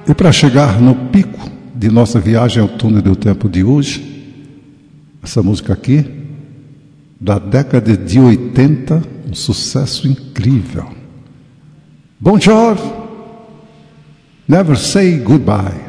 E para chegar no pico de nossa viagem ao túnel do tempo de hoje, essa música aqui, da década de 80, um sucesso incrível. Bon Jovi, Never Say Goodbye.